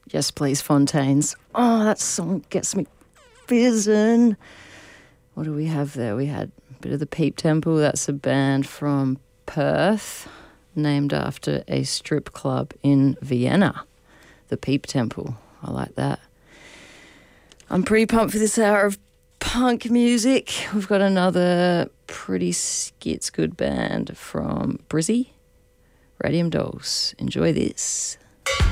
Yes, Please, Fontaines. Oh, that song gets me fizzing. What do we have there? We had a bit of the Peep Temple. That's a band from Perth, named after a strip club in Vienna. The Peep Temple. I like that. I'm pretty pumped for this hour of punk music. We've got another pretty skits good band from Brizzy, Radium Dolls. Enjoy this.